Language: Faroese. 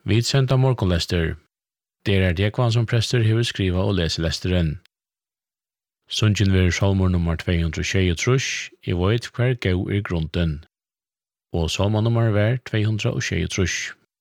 Vi senda morgonlester. Det Dekvan som prester hever skriva og lese lesteren. Sundjen ver salmor nummer 223, I vet hver gau grunden. Og salma nummer ver 223.